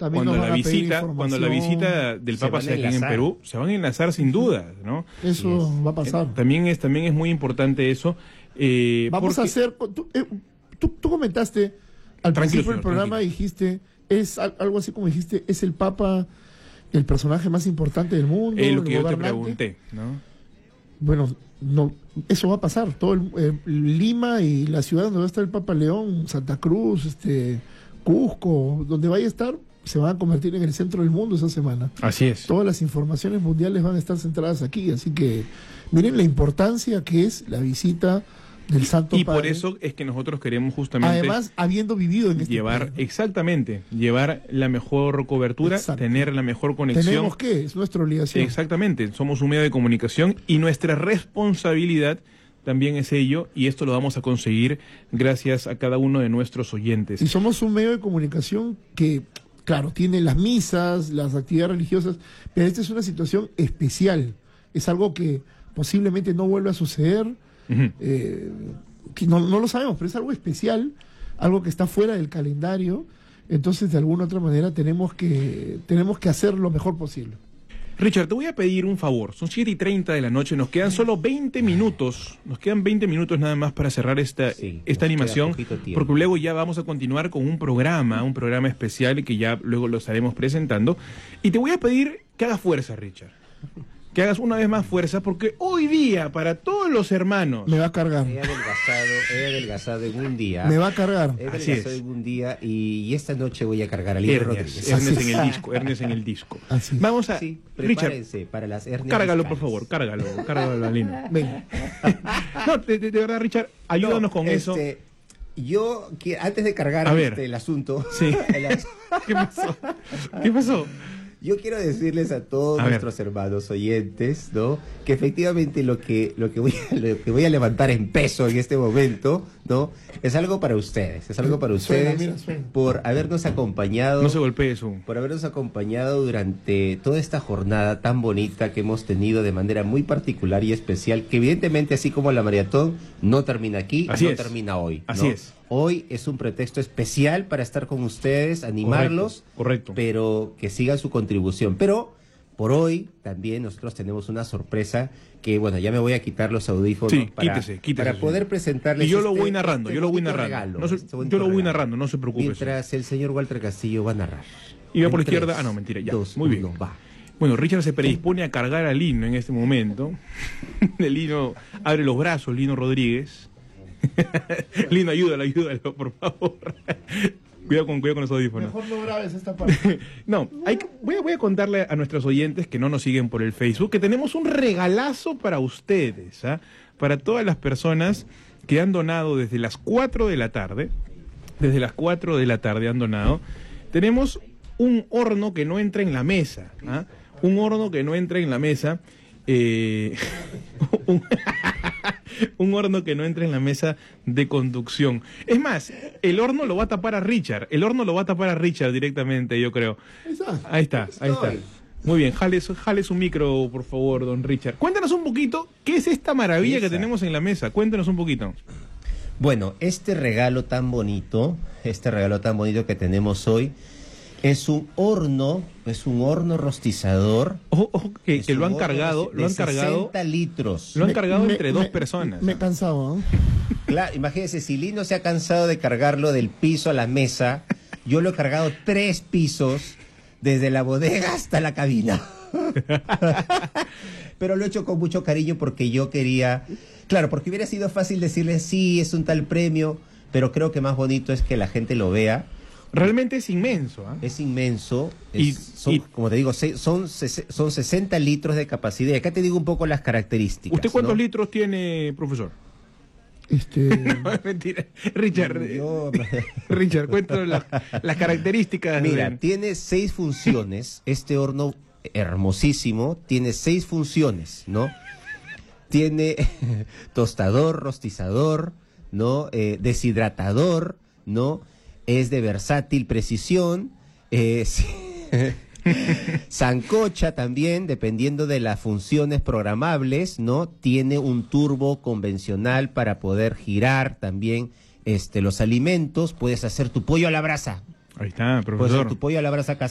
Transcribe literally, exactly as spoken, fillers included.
También cuando nos la van a pedir visita, cuando la información. visita del Se Papa van a sea aquí en enlazar. Perú, se van a enlazar sin duda, ¿no? Eso va a pasar. Eh, También es, también es muy importante eso. eh, Vamos porque- a hacer. Tú, eh, tú, tú comentaste al Tranquilo, principio señor, del programa, tranquilo. dijiste, es al- algo así como dijiste, es el Papa el personaje más importante del mundo. Es lo el que yo te gobernante. pregunté, ¿no? Bueno, no, eso va a pasar. Todo el- eh, Lima y la ciudad donde va a estar el Papa León, Santa Cruz, este, Cusco, donde vaya a estar, se van a convertir en el centro del mundo esa semana. Así es. Todas las informaciones mundiales van a estar centradas aquí, así que miren la importancia que es la visita del Santo Y por Padre. eso es que nosotros queremos justamente Además, habiendo vivido en este llevar, país, ¿no? exactamente, llevar la mejor cobertura, Exacto. tener la mejor conexión. Tenemos que, es nuestra obligación. Exactamente, somos un medio de comunicación y nuestra responsabilidad también es ello, y esto lo vamos a conseguir gracias a cada uno de nuestros oyentes. Y somos un medio de comunicación que, claro, tiene las misas, las actividades religiosas, pero esta es una situación especial. Es algo que posiblemente no vuelva a suceder. Ujú. eh, que no, no lo sabemos, pero es algo especial, algo que está fuera del calendario. Entonces, de alguna u otra manera, tenemos que, tenemos que hacer lo mejor posible. Richard, te voy a pedir un favor. Son siete y treinta de la noche, nos quedan solo veinte minutos. Nos quedan veinte minutos nada más para cerrar esta, Sí, esta nos animación. queda poquito tiempo. Porque luego ya vamos a continuar con un programa, un programa especial que ya luego lo estaremos presentando. Y te voy a pedir que hagas fuerza, Richard. Que hagas una vez más fuerza, porque hoy día, para todos los hermanos, Me va a cargar. He adelgazado, he adelgazado en un día. Me va a cargar. He Así adelgazado es. en un día y, y esta noche voy a cargar a Lino hernias, Rodríguez. hernias en el disco, hernias en el disco. Así es. Vamos a, Sí, Richard, prepárense para las hernias cárgalo por discales. favor, cárgalo, cárgalo al Lino. Venga. No, de, de- de verdad, Richard, ayúdanos No, con eso. este, Yo, que, antes de cargar A ver. este, el asunto, Sí. el as- ¿Qué pasó? ¿Qué pasó? yo quiero decirles a todos A ver. nuestros hermanos oyentes, ¿no? Que efectivamente lo que, lo que voy a, lo que voy a levantar en peso en este momento, ¿no? Es algo para ustedes, es algo para Suena, ustedes mira, suena. por habernos acompañado. No se golpee eso. Por habernos acompañado durante toda esta jornada tan bonita que hemos tenido de manera muy particular y especial, que evidentemente, así como la maratón, no termina aquí, Así no es. termina hoy. Así ¿no? es. Hoy es un pretexto especial para estar con ustedes, animarlos, Correcto, correcto. pero que sigan su contribución. Pero por hoy también nosotros tenemos una sorpresa que, bueno, ya me voy a quitar los audífonos Sí, para, quítese, quítese, para poder señor. presentarles Y yo lo este- voy narrando, este yo lo voy bonito narrando. regalo, No se- este bonito yo lo voy regalo. narrando, no se preocupe, Mientras el señor Walter Castillo va a narrar. Y va por la En izquierda. tres, Ah, no, mentira, ya. dos, Muy bien. uno, va. Bueno, Richard se predispone a cargar a Lino en este momento. El Lino abre los brazos, Lino Rodríguez. Lino, ayúdalo, ayúdalo, por favor. Cuidado con, cuidado con los audífonos. Mejor no grabes esta parte. No, hay que- voy, a, voy a contarle a nuestros oyentes que no nos siguen por el Facebook que tenemos un regalazo para ustedes, ¿ah? Para todas las personas que han donado desde las cuatro de la tarde. Desde las cuatro de la tarde han donado. Tenemos un horno que no entra en la mesa. ¿Ah? Un horno que no entra en la mesa. Eh, un, un horno que no entra en la mesa de conducción. Es más, el horno lo va a tapar a Richard. El horno lo va a tapar a Richard directamente, yo creo. Ahí está. Ahí está, ahí está. Muy bien, jale, su- jale su micro, por favor, don Richard. Cuéntanos un poquito, ¿qué es esta maravilla que Esa. tenemos en la mesa? Cuéntanos un poquito. Bueno, este regalo tan bonito, este regalo tan bonito que tenemos hoy, es un horno, es un horno rostizador. Ojo, ojo, que, Es que lo un han horno cargado, de lo han cargado, sesenta litros. lo han Me- cargado me- entre me- dos personas. Me he cansado, ¿no? Claro, imagínense, si Lino se ha cansado de cargarlo del piso a la mesa, yo lo he cargado tres pisos, desde la bodega hasta la cabina. Pero lo he hecho con mucho cariño porque yo quería... Claro, porque hubiera sido fácil decirle, sí, es un tal premio, pero creo que más bonito es que la gente lo vea. Realmente es inmenso, ¿ah? Es inmenso. Y- es- son, y- como te digo, se- son, ses- son sesenta litros de capacidad. Y acá te digo un poco las características. ¿Usted cuántos ¿no? litros tiene, profesor? Este, No, es mentira. Richard, eh, Yo- Richard, cuéntanos las, las características. Mira, de- tiene seis funciones. Este horno hermosísimo tiene seis funciones, ¿no? Tiene tostador, rostizador, ¿no? Eh, deshidratador, ¿no? Es de versátil precisión. Eh, sí. Sancocha también, dependiendo de las funciones programables, ¿no? Tiene un turbo convencional para poder girar también este, los alimentos. Puedes hacer tu pollo a la brasa. Ahí está, Puedes hacer profesor. tu pollo a la brasa